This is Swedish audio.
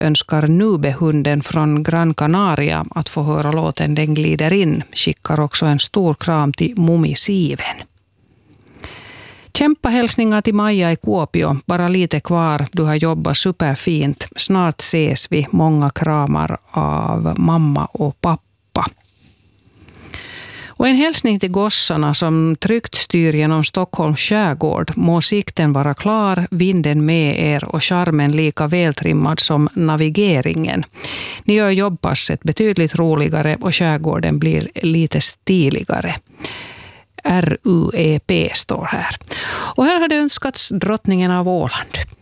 önskar Nube-hunden från Gran Canaria att få höra låten Den glider in. Skickar också en stor kram till Mumisiven. Kämpahälsningar till Maja i Kuopio. Bara lite kvar. Du har jobbat superfint. Snart ses vi. Många kramar av mamma och pappa. Och en hälsning till gossarna som tryggt styr genom Stockholms skärgård. Må sikten vara klar, vinden med er och charmen lika vältrimmad som navigeringen. Ni gör jobbpasset betydligt roligare och skärgården blir lite stiligare. RUEP står här. Och här har det önskats drottningen av Åland.